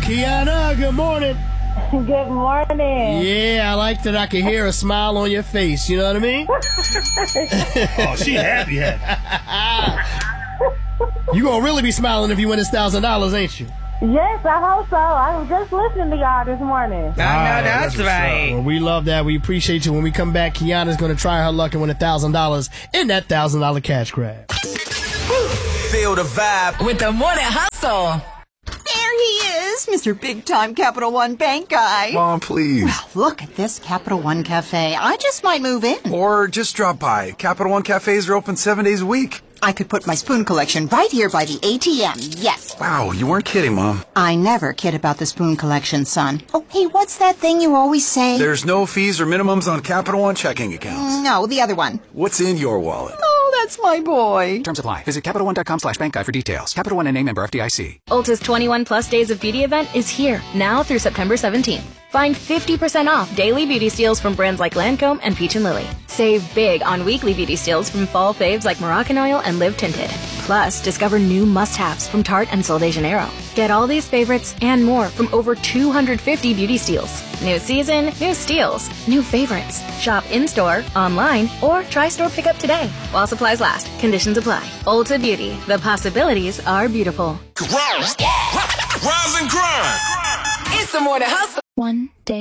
Kiana, good morning. Good morning. Yeah, I like that I can hear a smile on your face. You know what I mean? Oh, she happy. You gonna really be smiling if you win this $1,000, ain't you? Yes, I hope so. I was just listening to y'all this morning. I know that's right. Well, we love that. We appreciate you. When we come back, Kiana's gonna try her luck and win $1,000 in that $1,000 cash grab. Feel the vibe With the Morning Hustle. There he is, Mr. Big Time Capital One Bank guy. Mom, please. Well, look at this Capital One Cafe. I just might move in. Or just drop by. Capital One cafes are open 7 days a week. I could put my spoon collection right here by the ATM, yes. Wow, you weren't kidding, Mom. I never kid about the spoon collection, son. Oh, hey, what's that thing you always say? There's no fees or minimums on Capital One checking accounts. No, the other one. What's in your wallet? Oh, that's my boy. Terms apply. Visit CapitalOne.com/bank guide for details. Capital One NA, member FDIC. Ulta's 21 Plus Days of Beauty event is here, now through September 17th. Find 50% off daily beauty steals from brands like Lancome and Peach & Lily. Save big on weekly beauty steals from fall faves like Moroccan Oil and Live Tinted. Plus, discover new must-haves from Tarte and Sol de Janeiro. Get all these favorites and more from over 250 beauty steals. New season, new steals, new favorites. Shop in-store, online, or try store pickup today. While supplies last, conditions apply. Ulta Beauty. The possibilities are beautiful. Rise and grind. It's the Morning Hustle. 1,